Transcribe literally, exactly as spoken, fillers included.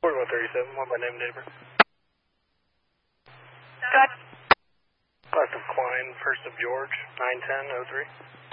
forty-one thirty-seven, one by name and date of birth. Good. Class of Klein, first of George, nine ten oh three.